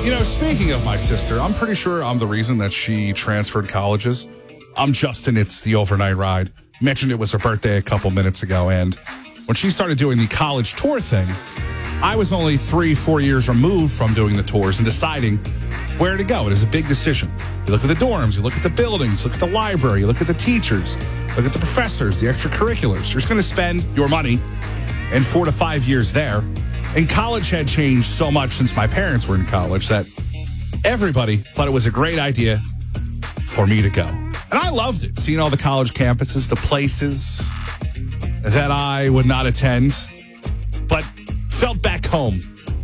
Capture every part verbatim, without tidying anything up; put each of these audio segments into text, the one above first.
You know, speaking of my sister, I'm pretty sure I'm the reason that she transferred colleges. I'm Justin. It's the overnight ride. Mentioned it was her birthday a couple minutes ago, and when she started doing the college tour thing, I was only three, four years removed from doing the tours and deciding where to go. It is a big decision. You look at the dorms, you look at the buildings, you look at the library, you look at the teachers, look at the professors, the extracurriculars. You're just going to spend your money in four to five years there. And college had changed so much since my parents were in college that everybody thought it was a great idea for me to go. And I loved it, seeing all the college campuses, the places that I would not attend, but felt back home.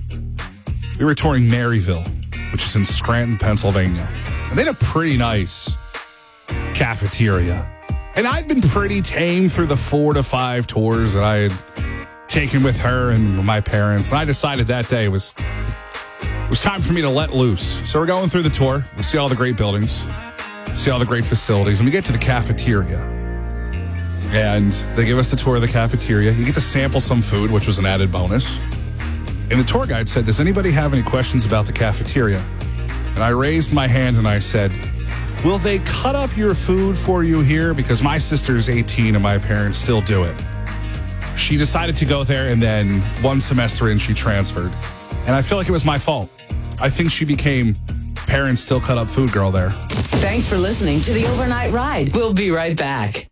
We were touring Maryville, which is in Scranton, Pennsylvania. And they had a pretty nice cafeteria. And I'd been pretty tame through the four to five tours that I had taken with her and my parents. And I decided that day it was, it was time for me to let loose. So we're going through the tour. We see all the great buildings, see all the great facilities, and we get to the cafeteria. And they give us the tour of the cafeteria. You get to sample some food, which was an added bonus. And the tour guide said, does anybody have any questions about the cafeteria? And I raised my hand and I said, will they cut up your food for you here? Because my sister's eighteen and my parents still do it. She decided to go there, and then one semester in, she transferred. And I feel like it was my fault. I think she became parents still cut up food girl there. Thanks for listening to the Overnight Ride. We'll be right back.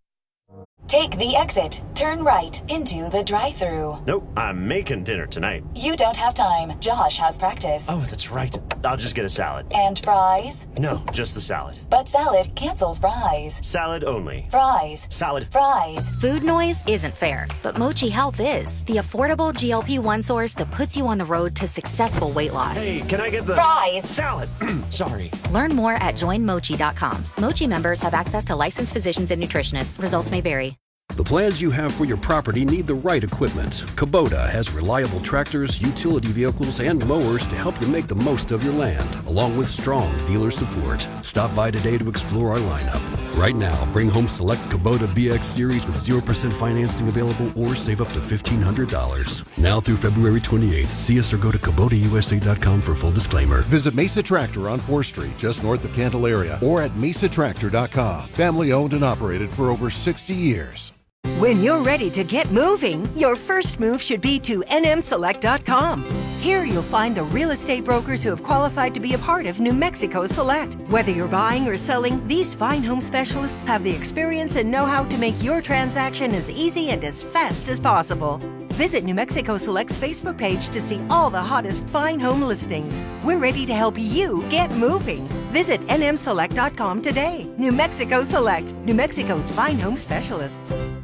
Take the exit. Turn right into the drive-thru. Nope, I'm making dinner tonight. You don't have time. Josh has practice. Oh, that's right. I'll just get a salad. And fries? No, just the salad. But salad cancels fries. Salad only. Fries. Salad. Fries. Food noise isn't fair, but Mochi Health is. The affordable G L P one source that puts you on the road to successful weight loss. Hey, can I get the... Fries. Salad. Sorry. Learn more at join mochi dot com. Mochi members have access to licensed physicians and nutritionists. Results may vary. The plans you have for your property need the right equipment. Kubota has reliable tractors, utility vehicles, and mowers to help you make the most of your land, along with strong dealer support. Stop by today to explore our lineup. Right now, bring home select Kubota B X Series with zero percent financing available or save up to fifteen hundred dollars. Now through February twenty-eighth, see us or go to Kubota U S A dot com for full disclaimer. Visit Mesa Tractor on fourth Street, just north of Candelaria, or at mesa tractor dot com. Family owned and operated for over sixty years. When you're ready to get moving, your first move should be to N M select dot com. Here you'll find the real estate brokers who have qualified to be a part of New Mexico Select. Whether you're buying or selling, these fine home specialists have the experience and know-how to make your transaction as easy and as fast as possible. Visit New Mexico Select's Facebook page to see all the hottest fine home listings. We're ready to help you get moving. Visit N M select dot com today. New Mexico Select, New Mexico's fine home specialists.